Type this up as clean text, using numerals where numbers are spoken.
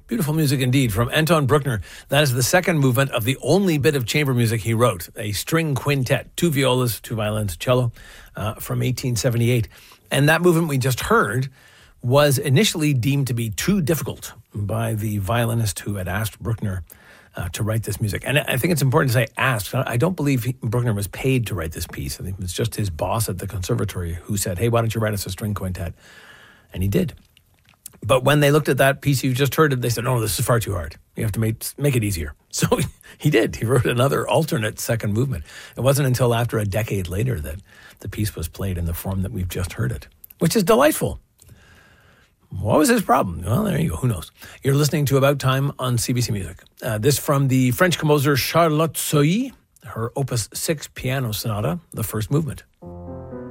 Beautiful music indeed from Anton Bruckner. That is the second movement of the only bit of chamber music he wrote, a string quintet, 2 violas, 2 violins, cello, from 1878. And that movement we just heard was initially deemed to be too difficult by the violinist who had asked Bruckner to write this music. And I think it's important to say asked. I don't believe Bruckner was paid to write this piece. I think it was just his boss at the conservatory who said, hey, why don't you write us a string quintet? And he did. But when they looked at that piece you just heard, they said, no, this is far too hard. You have to make it easier. So he did. He wrote another alternate second movement. It wasn't until after a decade later that the piece was played in the form that we've just heard it, which is delightful. What was his problem? Well, there you go. Who knows? You're listening to About Time on CBC Music. This from the French composer Charlotte Soilly, her Opus 6 piano sonata, the first movement.